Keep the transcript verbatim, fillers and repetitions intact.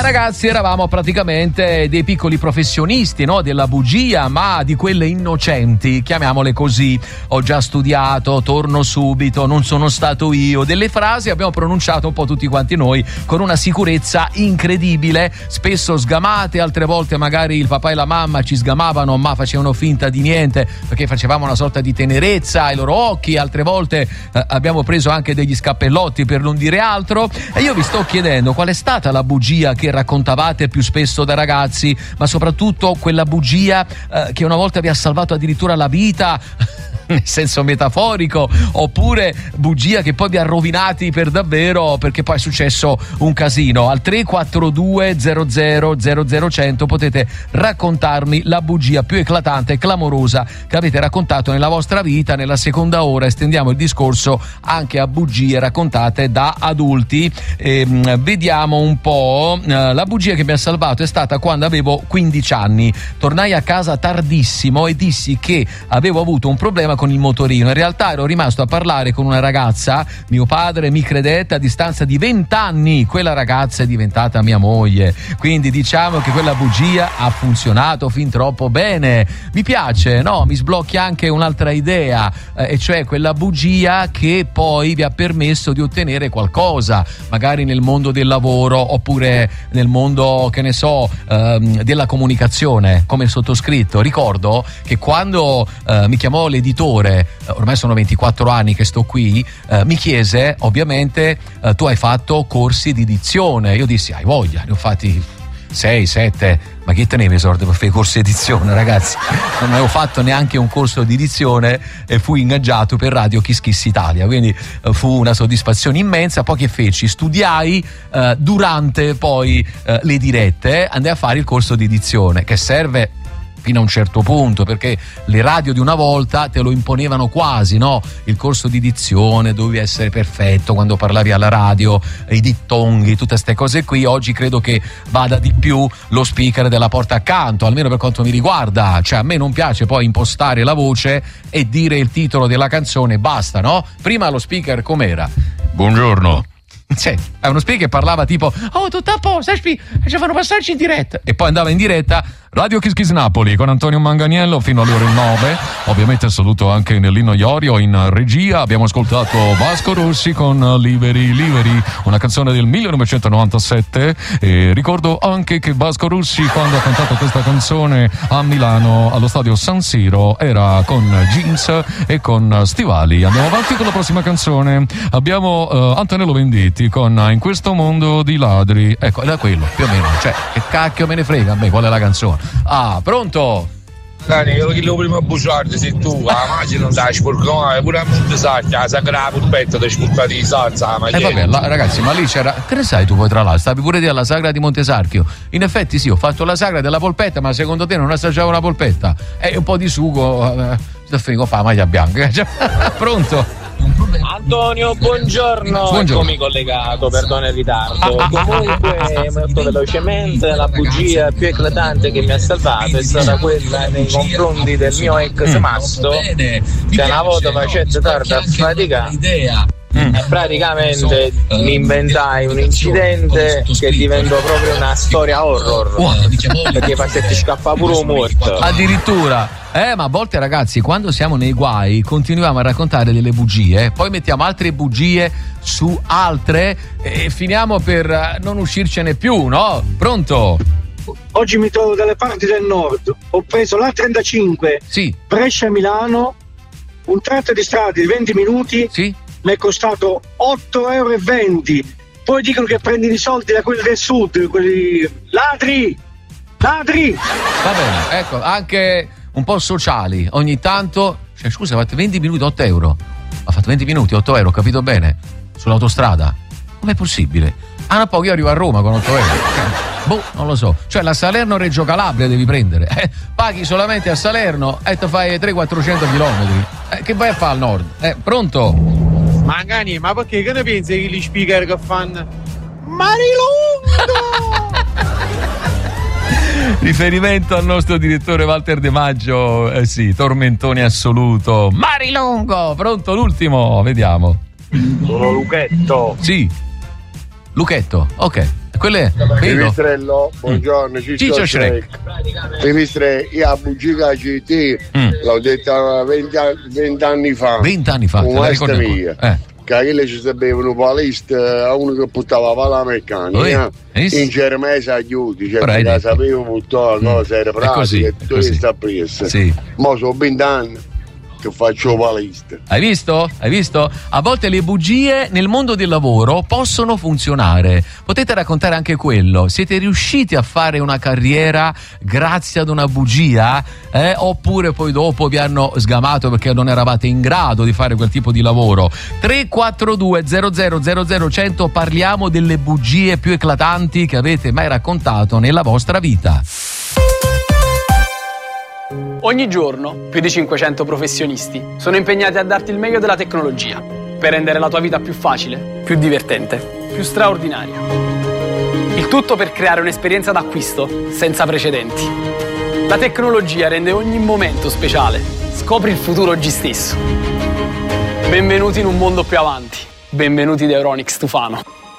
ragazzi, eravamo praticamente dei piccoli professionisti, no? Della bugia, ma di quelle innocenti, chiamiamole così. Ho già studiato, torno subito, non sono stato io. Delle frasi abbiamo pronunciato un po' tutti quanti noi con una sicurezza incredibile, spesso sgamate, altre volte magari il papà e la mamma ci sgamavano ma facevano finta di niente perché facevamo una sorta di tenerezza ai loro occhi, altre volte eh, abbiamo preso anche degli scappellotti per non dire altro. E io vi sto chiedendo qual è stata la bugia che raccontavate più spesso da ragazzi, ma soprattutto quella bugia eh, che una volta vi ha salvato addirittura la vita nel senso metaforico, oppure bugia che poi vi ha rovinati per davvero perché poi è successo un casino. Al tre quattro due zero zero zero zero cento potete raccontarmi la bugia più eclatante e clamorosa che avete raccontato nella vostra vita. Nella seconda ora estendiamo il discorso anche a bugie raccontate da adulti. E, mh, vediamo un po'. Uh, la bugia che mi ha salvato è stata quando avevo quindici anni. Tornai a casa tardissimo e dissi che avevo avuto un problema con il motorino. In realtà ero rimasto a parlare con una ragazza, mio padre mi credette. A distanza di vent'anni quella ragazza è diventata mia moglie, quindi diciamo che quella bugia ha funzionato fin troppo bene. Mi piace, no? Mi sblocchi anche un'altra idea, eh, e cioè quella bugia che poi vi ha permesso di ottenere qualcosa, magari nel mondo del lavoro oppure nel mondo, che ne so, ehm, della comunicazione, come il sottoscritto. Ricordo che quando eh, mi chiamò l'editore, ormai sono ventiquattro anni che sto qui, eh, mi chiese ovviamente eh, tu hai fatto corsi di dizione. Io dissi hai voglia, ne ho fatti sei, sette, ma che tenevi soldi per fare i corsi di edizione, ragazzi? Non avevo fatto neanche un corso di edizione e fui ingaggiato per Radio Kiss Kiss Italia, quindi uh, fu una soddisfazione immensa. Poi che feci? Studiai uh, durante poi uh, le dirette, andai a fare il corso di edizione, che serve fino a un certo punto, perché le radio di una volta te lo imponevano quasi, no? Il corso di dizione, dovevi essere perfetto quando parlavi alla radio, i dittonghi, tutte queste cose qui. Oggi credo che vada di più lo speaker della porta accanto, almeno per quanto mi riguarda. Cioè a me non piace poi impostare la voce e dire il titolo della canzone, basta, no? Prima lo speaker com'era? Buongiorno. Cioè, è uno speaker che parlava tipo oh tutto a posto, ci fanno passarci in diretta, e poi andava in diretta Radio Kiss Kiss Napoli con Antonio Manganiello fino alle ore nove. Ovviamente saluto anche Nellino Iorio in regia. Abbiamo ascoltato Vasco Rossi con Liberi Liberi, una canzone del millenovecentonovantasette, e ricordo anche che Vasco Rossi, quando ha cantato questa canzone a Milano allo stadio San Siro, era con jeans e con stivali. Andiamo avanti con la prossima canzone. Abbiamo uh, Antonello Venditti con In questo mondo di ladri. Ecco, era quello più o meno. Cioè, che cacchio me ne frega a me qual è la canzone. Ah, pronto? Dani, io che lo prima bugiardi sei tu, la macchina non dai sporcone, pure a Monte Sarchia, la sagra polpetta dei spurtati di salsa, ma eh vabbè, la, ragazzi, ma lì c'era, che ne sai tu poi tra l'altro, stavi pure te alla sagra di Montesarchio. In effetti sì, ho fatto la sagra della polpetta, ma secondo te non assaggiavo una polpetta? E un po' di sugo, eh, sto finendo fa maglia bianca. Pronto? Antonio, buongiorno. Buongiorno. Eccomi collegato, perdono il ritardo. Ah, ah, Comunque, ah, ah, molto velocemente, la bugia più eclatante che mi ha salvato è stata quella nei confronti del mio ex masto, che una volta facette tarda a fatica. Mm. Praticamente mi inventai un incidente che diventò proprio una storia horror, wow, perché facetti scappare pure un morto. Addirittura. Eh, ma a volte, ragazzi, quando siamo nei guai continuiamo a raccontare delle bugie, poi mettiamo altre bugie su altre e finiamo per non uscircene più, no? Pronto? Oggi mi trovo dalle parti del nord, ho preso l'A trentacinque, sì, Brescia-Milano, un tratto di strada di venti minuti, sì, mi è costato otto euro e venti. Poi dicono che prendi i soldi da quelli del sud, quelli ladri, ladri. Va bene, ecco, anche un po' sociali ogni tanto. Cioè, scusa, ha fatto venti minuti, otto euro. Ha fatto venti minuti, otto euro, capito bene? Sull'autostrada. Com'è possibile? Ah, no, poi io arrivo a Roma con otto euro. Boh, non lo so. Cioè, la Salerno-Reggio Calabria devi prendere. Eh, paghi solamente a Salerno e ti fai trecento quattrocento chilometri. Eh, che vai a fare al nord? Eh, pronto? Mangani, ma perché che ne pensi che gli speaker che fanno Marilungo? Riferimento al nostro direttore Walter De Maggio, eh sì, tormentone assoluto. Marilungo, pronto l'ultimo, vediamo. Sono Luchetto. Sì, Luchetto, ok. quelle. Pipistrello, buongiorno, Ciccio, Ciccio Shrek. Pipistrello, io a bugia C T Mm. l'ho detta venti anni fa. venti anni fa, te con la questa ricordi mia. ancora? Eh. Che lì ci sapeva un palista a uno che portava palla meccanica Oi, in cermese aiuti, cioè Però hai che detto. sapevo molto Mm. cosa era È così, pratica e è tu così. sta presa. Sì. Mo sono venti anni che faccio palista. Hai visto? Hai visto? A volte le bugie nel mondo del lavoro possono funzionare. Potete raccontare anche quello. Siete riusciti a fare una carriera grazie ad una bugia? Eh? Oppure poi dopo vi hanno sgamato perché non eravate in grado di fare quel tipo di lavoro? tre quattro due zero zero zero zero cento, parliamo delle bugie più eclatanti che avete mai raccontato nella vostra vita. Ogni giorno più di cinquecento professionisti sono impegnati a darti il meglio della tecnologia per rendere la tua vita più facile, più divertente, più straordinaria. Il tutto per creare un'esperienza d'acquisto senza precedenti. La tecnologia rende ogni momento speciale. Scopri il futuro oggi stesso. Benvenuti in un mondo più avanti. Benvenuti da Euronics Tufano.